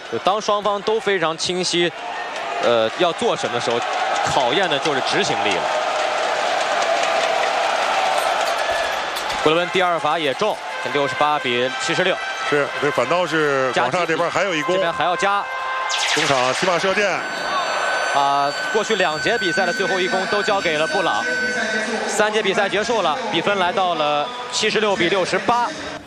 就当双方都非常清晰，要做什么的时候，考验的就是执行力了。布勒温第二罚也中，68比76。 是，这反倒是广厦这边还有一攻， 这边还要加。 中场起码射箭。 过去2节比赛的最后一攻都交给了布朗。3节比赛结束了，比分来到了76比68。